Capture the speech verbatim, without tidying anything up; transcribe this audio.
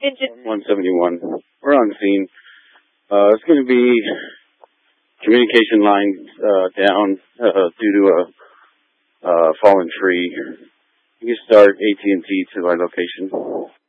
one seventy-one. We're on scene. Uh, it's going to be communication line uh, down uh, due to a uh, fallen tree. You can start A T and T to my location.